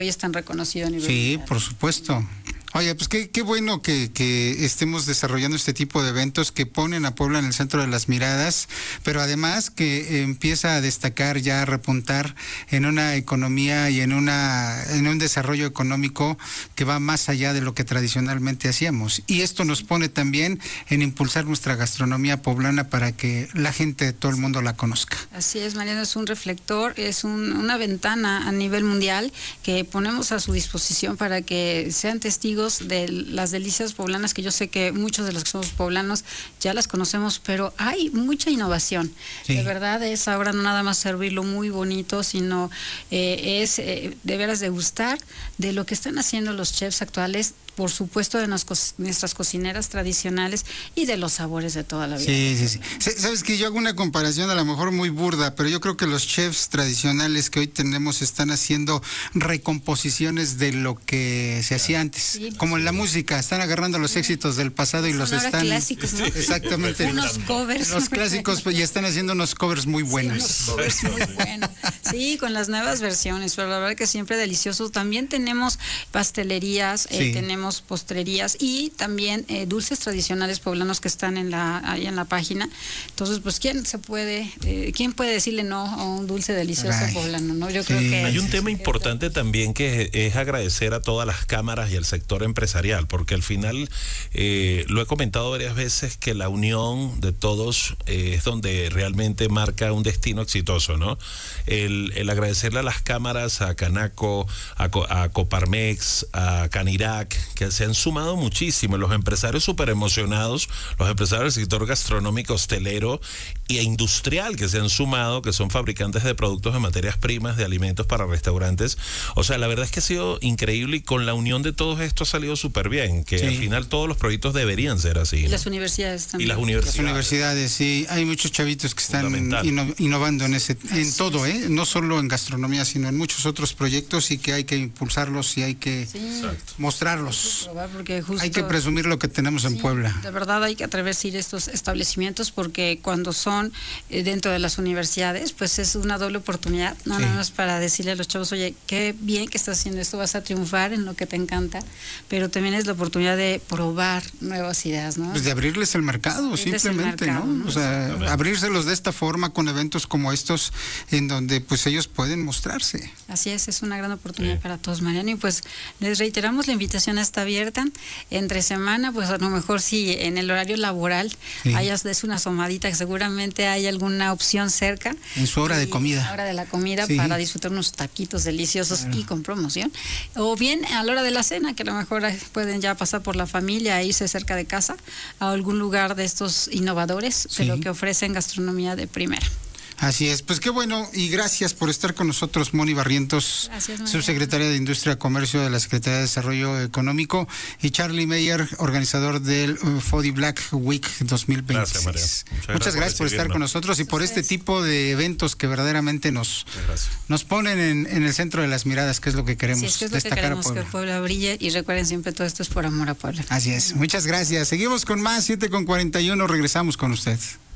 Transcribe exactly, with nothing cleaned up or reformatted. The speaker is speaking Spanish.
hoy es tan reconocido a nivel Sí, mundial. por supuesto. Oye, pues qué, qué bueno que, que estemos desarrollando este tipo de eventos que ponen a Puebla en el centro de las miradas, pero además que empieza a destacar, ya a repuntar en una economía y en una en un desarrollo económico que va más allá de lo que tradicionalmente hacíamos. Y esto nos pone también en impulsar nuestra gastronomía poblana para que la gente de todo el mundo la conozca. Así es, Mariano, es un reflector, es un, una ventana a nivel mundial que ponemos a su disposición para que sean testigos de las delicias poblanas, que yo sé que muchos de los que somos poblanos ya las conocemos, pero hay mucha innovación. Sí. De verdad es ahora no nada más servirlo muy bonito, sino eh, es eh, de veras degustar de lo que están haciendo los chefs actuales, por supuesto de nos, nuestras cocineras tradicionales y de los sabores de toda la vida. Sí, sí, sí. Sabes que yo hago una comparación a lo mejor muy burda, pero yo creo que los chefs tradicionales que hoy tenemos están haciendo recomposiciones de lo que se hacía antes, sí, como en la música, están agarrando los éxitos del pasado y los están clásicos, ¿no? Exactamente. Unos covers. Los clásicos y están haciendo unos covers muy buenos. Sí, unos covers muy buenos. Sí, con las nuevas versiones, pero la verdad que siempre deliciosos. También tenemos pastelerías, sí. eh, tenemos postrerías y también eh, dulces tradicionales poblanos que están en la ahí en la página. Entonces, pues quién se puede, eh, quién puede decirle no a un dulce delicioso Ay, poblano, ¿no? Yo sí. creo que hay un tema importante también que es agradecer a todas las cámaras y al sector empresarial, porque al final eh, lo he comentado varias veces que la unión de todos eh, es donde realmente marca un destino exitoso, ¿no? El, el agradecerle a las cámaras, a Canaco, a, a Coparmex, a Canirac, que se han sumado muchísimo, los empresarios súper emocionados, los empresarios del sector gastronómico, hostelero e industrial que se han sumado, que son fabricantes de productos de materias primas, de alimentos para restaurantes. O sea, la verdad es que ha sido increíble y con la unión de todos estos ha salido súper bien, que sí. al final todos los proyectos deberían ser así. Y ¿no? las universidades también. Y las universidades. Las universidades, sí. Hay muchos chavitos que están inno, innovando en ese, en Así todo, ¿eh? No solo en gastronomía, sino en muchos otros proyectos y que hay que impulsarlos y hay que sí. mostrarlos. Porque justo, hay que presumir lo que tenemos en sí, Puebla. De verdad hay que atreverse a ir a estos establecimientos porque cuando son eh, dentro de las universidades, pues es una doble oportunidad, no sí. nada más para decirle a los chavos, oye, qué bien que estás haciendo esto, vas a triunfar en lo que te encanta, pero también es la oportunidad de probar nuevas ideas, ¿no? Pues de abrirles el mercado, abrirles simplemente, el mercado, ¿no? ¿no? O sea, abrírselos de esta forma con eventos como estos en donde pues ellos pueden mostrarse. Así es, es una gran oportunidad sí. para todos, Mariano, y pues les reiteramos la invitación está abierta entre semana, pues a lo mejor si en el horario laboral sí. hayas des una asomadita, que seguramente hay alguna opción cerca. En su hora de comida. En la hora de la comida sí. para disfrutar unos taquitos deliciosos claro. y con promoción. O bien a la hora de la cena, que a lo mejor pueden ya pasar por la familia e irse cerca de casa a algún lugar de estos innovadores, sí. pero que ofrecen gastronomía de primera. Así es, pues qué bueno y gracias por estar con nosotros, Moni Barrientos, gracias, subsecretaria de Industria y Comercio de la Secretaría de Desarrollo Económico, y Charlie Meyer, organizador del uh, Foodie Black Week dos mil veintiséis. Gracias, María. Muchas, Muchas gracias, gracias por estar con nosotros y por este tipo de eventos que verdaderamente nos, nos ponen en, en el centro de las miradas, que es lo que queremos sí, es que es destacar lo que queremos, a Puebla. Que Puebla brille y recuerden siempre todo esto es por amor a Puebla. Así es, muchas gracias. Seguimos con más, siete con cuarenta y uno, regresamos con usted.